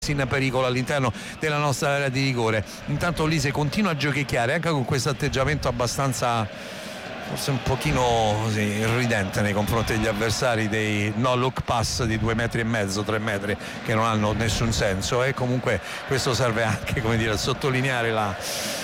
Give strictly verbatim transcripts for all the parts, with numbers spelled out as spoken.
in pericolo all'interno della nostra area di rigore. Intanto Olise continua a giochicchiare anche con questo atteggiamento abbastanza forse un pochino così irridente nei confronti degli avversari, dei no look pass di due metri e mezzo, tre metri che non hanno nessun senso, e comunque questo serve anche, come dire, a sottolineare la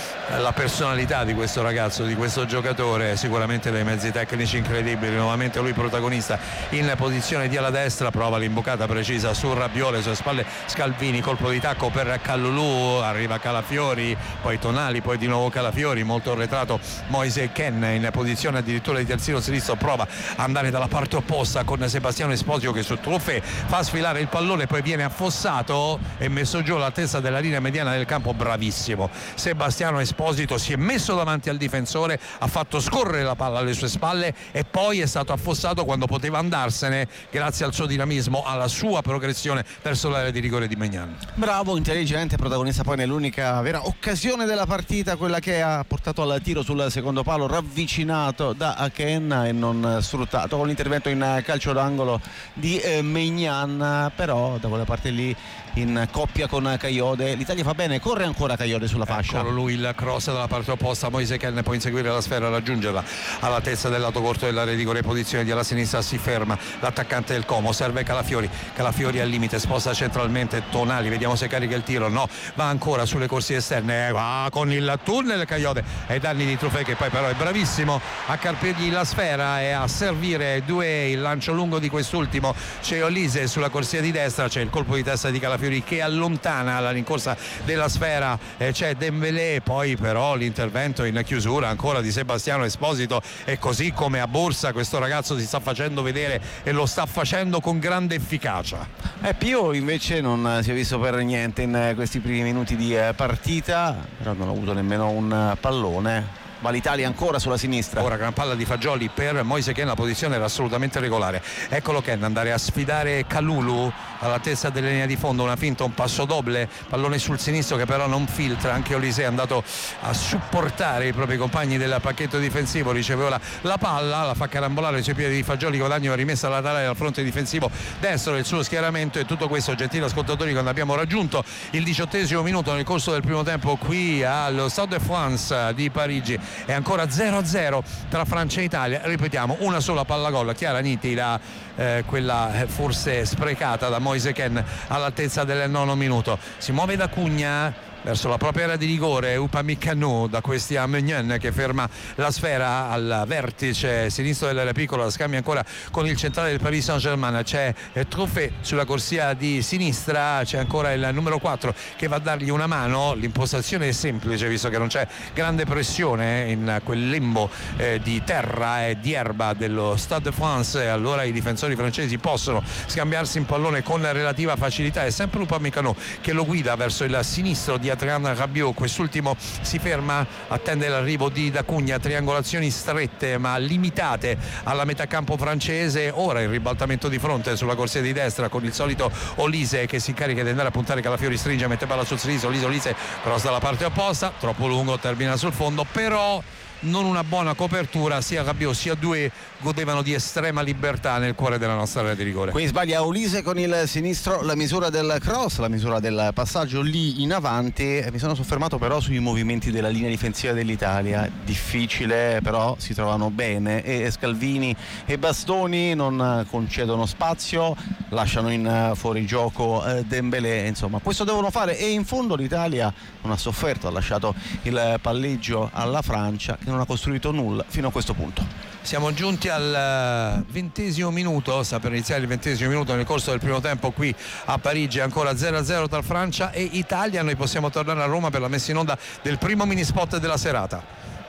la personalità di questo ragazzo, di questo giocatore, sicuramente dei mezzi tecnici incredibili. Nuovamente lui protagonista in posizione di ala destra, prova l'imboccata precisa su Rabiot, le sue spalle Scalvini, colpo di tacco per Kalulu, arriva Calafiori, poi Tonali, poi di nuovo Calafiori, molto arretrato Moise Kean in posizione addirittura di terzino sinistro, prova a andare dalla parte opposta con Sebastiano Esposito che su Truffè fa sfilare il pallone, poi viene affossato e messo giù all'altezza della linea mediana del campo. Bravissimo Sebastiano Esposito, si è messo davanti al difensore, ha fatto scorrere la palla alle sue spalle e poi è stato affossato quando poteva andarsene grazie al suo dinamismo, alla sua progressione verso l'area di rigore di Maignan. Bravo, intelligente, protagonista poi nell'unica vera occasione della partita, quella che ha portato al tiro sul secondo palo ravvicinato da Aken e non sfruttato con l'intervento in calcio d'angolo di eh, Maignan. Però da quella parte lì in coppia con Kayode l'Italia fa bene, corre ancora Kayode sulla fascia. Eccolo lui il cross dalla parte opposta, Moise Kean può inseguire la sfera, raggiungerla all'altezza del lato corto dell'area di rigore, posizione di alla sinistra, si ferma l'attaccante del Como, serve Calafiori, Calafiori al limite, sposta centralmente Tonali, vediamo se carica il tiro, no, va ancora sulle corsie esterne, va con il tunnel Kayode ai danni di Truffè, che poi però è bravissimo a carpirgli la sfera e a servire due il lancio lungo di quest'ultimo. C'è Olise sulla corsia di destra, c'è il colpo di testa di Calafiori che allontana la rincorsa della sfera, eh, c'è Dembélé, poi però l'intervento in chiusura ancora di Sebastiano Esposito, e così come a Borsa questo ragazzo si sta facendo vedere e lo sta facendo con grande efficacia. Eh, Pio invece non si è visto per niente in questi primi minuti di partita, però non ha avuto nemmeno un pallone. Va l'Italia ancora sulla sinistra. Ora gran palla di Fagioli per Moise Kean, la posizione era assolutamente regolare. Eccolo Kean andare a sfidare Kalulu all'altezza della linea di fondo, una finta, un passo doble, pallone sul sinistro che però non filtra. Anche Olise è andato a supportare i propri compagni del pacchetto difensivo, riceve ora la palla, la fa carambolare sui piedi di Fagioli, guadagno rimessa laterale dal fronte difensivo destro del suo schieramento. E tutto questo, gentili ascoltatori, quando abbiamo raggiunto il diciottesimo minuto nel corso del primo tempo qui allo Stade de France di Parigi. È ancora zero a zero tra Francia e Italia, ripetiamo, una sola palla gol chiara, nitida, eh, quella forse sprecata da Moise Kean all'altezza del nono minuto. Si muove da Cugna verso la propria area di rigore, Upamecano, da questi a Maignan che ferma la sfera al vertice sinistro dell'area piccola, la scambia ancora con il centrale del Paris Saint-Germain, c'è eh, Truffè sulla corsia di sinistra, c'è ancora il numero quattro che va a dargli una mano. L'impostazione è semplice visto che non c'è grande pressione in quel limbo eh, di terra e di erba dello Stade de France, e allora i difensori francesi possono scambiarsi in pallone con relativa facilità. È sempre Upamecano che lo guida verso il sinistro di Adrien Rabiot, quest'ultimo si ferma, attende l'arrivo di Da Cugna, triangolazioni strette ma limitate alla metà campo francese. Ora il ribaltamento di fronte sulla corsia di destra con il solito Olise che si carica di andare a puntare Calafiori, stringe, mette palla sul sinistro, Olise, Olise cross dalla parte opposta, troppo lungo, termina sul fondo, però non una buona copertura. Sia Rabiot sia Doué godevano di estrema libertà nel cuore della nostra area di rigore. Qui sbaglia Olise con il sinistro, la misura del cross, la misura del passaggio lì in avanti. Mi sono soffermato però sui movimenti della linea difensiva dell'Italia, difficile, però si trovano bene e Scalvini e Bastoni non concedono spazio, lasciano in fuorigioco Dembélé, insomma questo devono fare, e in fondo l'Italia non ha sofferto, ha lasciato il palleggio alla Francia che non ha costruito nulla fino a questo punto. Siamo giunti al ventesimo minuto, sta per iniziare il ventesimo minuto nel corso del primo tempo qui a Parigi, ancora zero a zero tra Francia e Italia. Noi possiamo tornare a Roma per la messa in onda del primo mini spot della serata.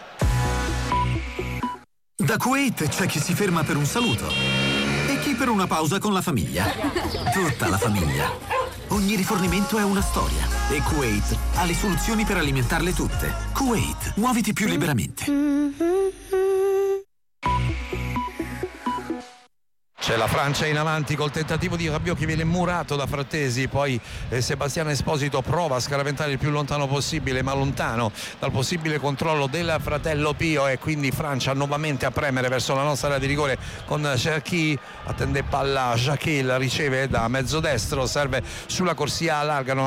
Da Kuwait c'è chi si ferma per un saluto e chi per una pausa con la famiglia. Tutta la famiglia. Ogni rifornimento è una storia e Kuwait ha le soluzioni per alimentarle tutte. Kuwait, muoviti più liberamente. C'è la Francia in avanti col tentativo di Rabiot che viene murato da Frattesi, poi eh, Sebastiano Esposito prova a scaraventare il più lontano possibile, ma lontano dal possibile controllo del fratello Pio, e quindi Francia nuovamente a premere verso la nostra area di rigore con Cherki. Attende palla Jacquet, riceve da mezzo destro, serve sulla corsia larga.